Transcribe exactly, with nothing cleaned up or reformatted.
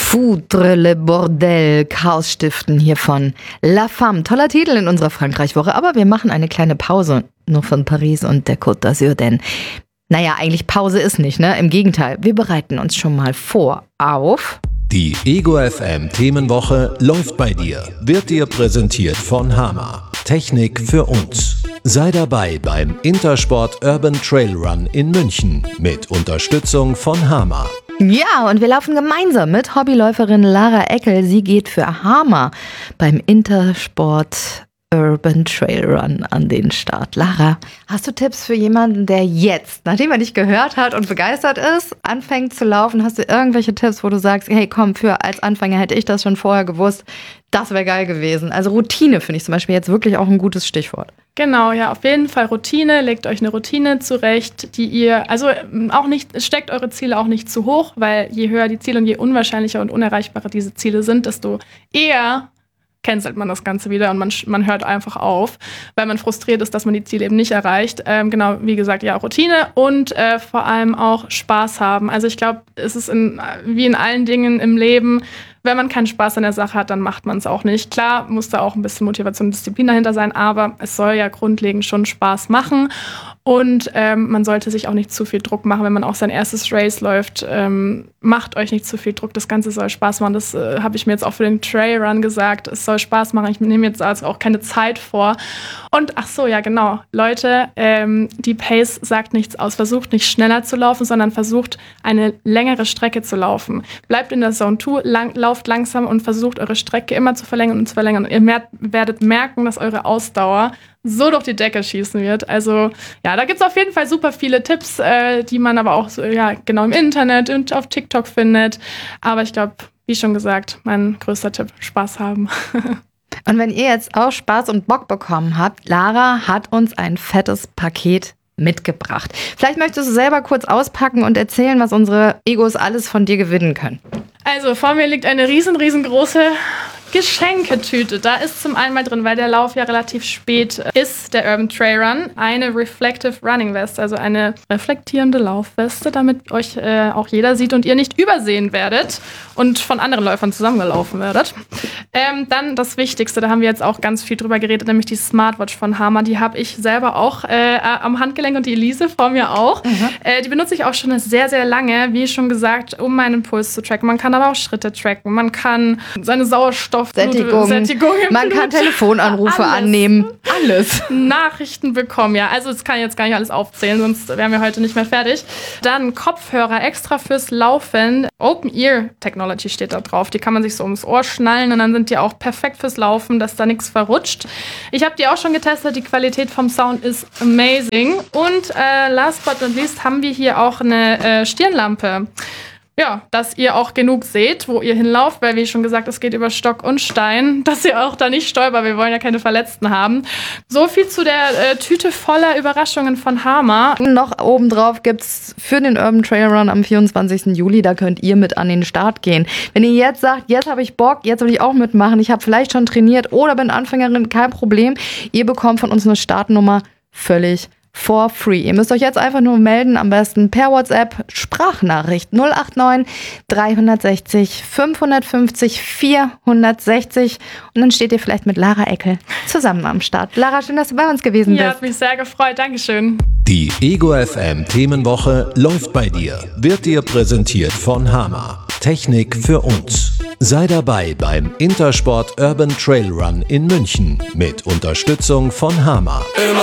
Foudre le Bordel, Chaos stiften hier von La Femme. Toller Titel in unserer Frankreich-Woche, aber wir machen eine kleine Pause, nur von Paris und der Côte d'Azur, denn naja, eigentlich Pause ist nicht, ne? Im Gegenteil, wir bereiten uns schon mal vor auf... Die Ego F M Themenwoche läuft bei dir, wird dir präsentiert von Hama. Technik für uns. Sei dabei beim Intersport Urban Trail Run in München mit Unterstützung von Hama. Ja, und wir laufen gemeinsam mit Hobbyläuferin Lara Eckel. Sie geht für Hama beim Intersport Urban Trail Run an den Start. Lara, hast du Tipps für jemanden, der jetzt, nachdem er dich gehört hat und begeistert ist, anfängt zu laufen? Hast du irgendwelche Tipps, wo du sagst, hey komm, für als Anfänger hätte ich das schon vorher gewusst, das wäre geil gewesen. Also Routine finde ich zum Beispiel jetzt wirklich auch ein gutes Stichwort. Genau, ja, auf jeden Fall Routine. Legt euch eine Routine zurecht, die ihr, also auch nicht, steckt eure Ziele auch nicht zu hoch, weil je höher die Ziele und je unwahrscheinlicher und unerreichbarer diese Ziele sind, desto eher cancelt man das Ganze wieder und man, man hört einfach auf, weil man frustriert ist, dass man die Ziele eben nicht erreicht. Ähm, genau, wie gesagt, ja, Routine und äh, vor allem auch Spaß haben. Also ich glaube, es ist in, wie in allen Dingen im Leben, wenn man keinen Spaß an der Sache hat, dann macht man es auch nicht. Klar, muss da auch ein bisschen Motivation und Disziplin dahinter sein, aber es soll ja grundlegend schon Spaß machen. Und ähm, man sollte sich auch nicht zu viel Druck machen, wenn man auch sein erstes Race läuft. Ähm, macht euch nicht zu viel Druck, das Ganze soll Spaß machen. Das äh, habe ich mir jetzt auch für den Trailrun gesagt. Es soll Spaß machen, ich nehme jetzt also auch keine Zeit vor. Und ach so, ja genau, Leute, ähm, die Pace sagt nichts aus. Versucht nicht schneller zu laufen, sondern versucht eine längere Strecke zu laufen. Bleibt in der Zone zwei, lang, lauft langsam und versucht eure Strecke immer zu verlängern und zu verlängern. Und ihr mer- werdet merken, dass eure Ausdauer so durch die Decke schießen wird. Also ja, da gibt es auf jeden Fall super viele Tipps, äh, die man aber auch so, ja, genau im Internet und auf TikTok findet. Aber ich glaube, wie schon gesagt, mein größter Tipp, Spaß haben. Und wenn ihr jetzt auch Spaß und Bock bekommen habt, Lara hat uns ein fettes Paket mitgebracht. Vielleicht möchtest du selber kurz auspacken und erzählen, was unsere Egos alles von dir gewinnen können. Also vor mir liegt eine riesen, riesengroße Geschenketüte. Da ist zum einen mal drin, weil der Lauf ja relativ spät ist, der Urban Trail Run, eine Reflective Running Vest, also eine reflektierende Laufweste, damit euch äh, auch jeder sieht und ihr nicht übersehen werdet und von anderen Läufern zusammengelaufen werdet. Ähm, dann das Wichtigste, da haben wir jetzt auch ganz viel drüber geredet, nämlich die Smartwatch von Hama. Die habe ich selber auch äh, am Handgelenk und die Elise vor mir auch. Mhm. Äh, die benutze ich auch schon sehr, sehr lange, wie schon gesagt, um meinen Puls zu tracken. Man kann aber auch Schritte tracken, man kann seine Sauerstoff Sättigung. Sättigung Man Blut. kann Telefonanrufe alles. annehmen. Alles. Nachrichten bekommen, ja. Also das kann ich jetzt gar nicht alles aufzählen, sonst wären wir heute nicht mehr fertig. Dann Kopfhörer extra fürs Laufen. Open Ear Technology steht da drauf. Die kann man sich so ums Ohr schnallen und dann sind die auch perfekt fürs Laufen, dass da nichts verrutscht. Ich habe die auch schon getestet. Die Qualität vom Sound ist amazing. Und äh, last but not least haben wir hier auch eine äh, Stirnlampe. Ja, dass ihr auch genug seht, wo ihr hinlauft, weil wie schon gesagt, es geht über Stock und Stein, dass ihr auch da nicht stolpert, wir wollen ja keine Verletzten haben. So viel zu der äh, Tüte voller Überraschungen von Hama. Noch obendrauf gibt's für den Urban Trail Run am vierundzwanzigsten Juli, da könnt ihr mit an den Start gehen. Wenn ihr jetzt sagt, jetzt habe ich Bock, jetzt will ich auch mitmachen, ich habe vielleicht schon trainiert oder bin Anfängerin, kein Problem. Ihr bekommt von uns eine Startnummer völlig for free. Ihr müsst euch jetzt einfach nur melden, am besten per WhatsApp, Sprachnachricht null acht neun drei sechs null fünf fünf null vier sechs null und dann steht ihr vielleicht mit Lara Eckel zusammen am Start. Lara, schön, dass du bei uns gewesen bist. Ja, hat mich sehr gefreut. Dankeschön. Die Ego F M Themenwoche läuft bei dir, wird dir präsentiert von Hama. Technik für uns. Sei dabei beim Intersport Urban Trail Run in München mit Unterstützung von Hama.